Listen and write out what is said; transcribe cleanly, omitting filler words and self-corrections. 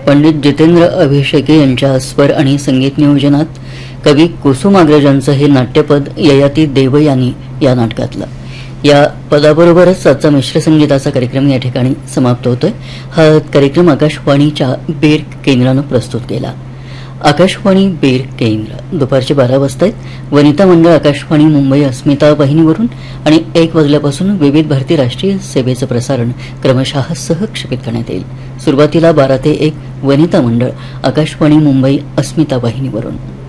पंडित जितेंद्र अभिषेकी यांच्या स्वर आणि संगीत नियोजनात कवी कुसुमाग्रजांचं हे नाट्यपद ययाती देवयानी या नाटकातलं. या पदाबरोबरच आजचा मिश्र संगीताचा कार्यक्रम या ठिकाणी समाप्त होतोय. हा कार्यक्रम आकाशवाणीच्या बीर केंद्रानं प्रस्तुत केला. आकाशवाणी बीर केंद्र दुपारचे 12 वाजता वनिता मंडळ आकाशवाणी मुंबई अस्मिता वाहिनीवरून आणि 1 वाजल्यापासून विविध भारती राष्ट्रीय सेवेचं प्रसारण क्रमशः सहक्षेपित करण्यात येईल. सुरुवातीला 12 ते 1 वनिता मंडळ आकाशवाणी मुंबई अस्मिता वाहिनीवरून.